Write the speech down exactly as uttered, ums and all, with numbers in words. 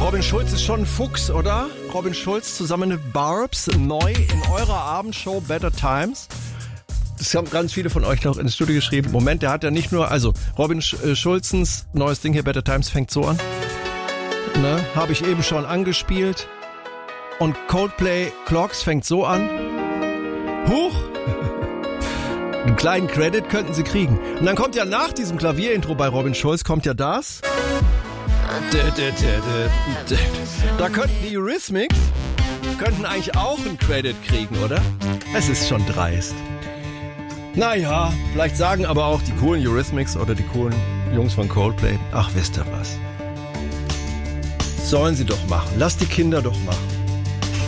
Robin Schulz ist schon ein Fuchs, oder? Robin Schulz zusammen mit Barbs, neu in eurer Abendshow Better Times. Das haben ganz viele von euch noch ins Studio geschrieben. Moment, der hat ja nicht nur, also Robin Schulzens neues Ding hier, Better Times, fängt so an. Ne, habe ich eben schon angespielt. Und Coldplay Clocks fängt so an. Huch! Einen kleinen Credit könnten sie kriegen. Und dann kommt ja nach diesem Klavierintro bei Robin Schulz, kommt ja das. Da könnten die Eurythmics, könnten eigentlich auch einen Credit kriegen, oder? Es ist schon dreist. Naja, vielleicht sagen aber auch die coolen Eurythmics oder die coolen Jungs von Coldplay, ach, wisst ihr was? Sollen sie doch machen. Lasst die Kinder doch machen.